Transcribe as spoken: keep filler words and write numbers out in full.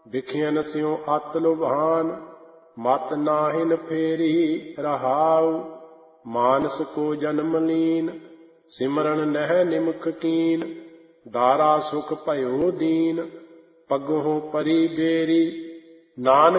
ਵਿਖਿਆਨ ਸਿਉ ਅਤ ਲੁਭਾਨ। ਮਤ ਨਾਹਿਨ ਫੇਰੀ ਰਹਾਉ, ਮਾਨਸ ਕੋ ਜਨਮ ਲੀਨ। ਸਿਮਰਨ ਨਹਿ ਨਿਮਖ ਕੀਨ, ਦਾਰਾ ਸੁਖ ਭਇਓ ਦੀਨ। ਪਗਹੁ ਪਰੀ ਬੇਰੀ, ਨਾਨਕ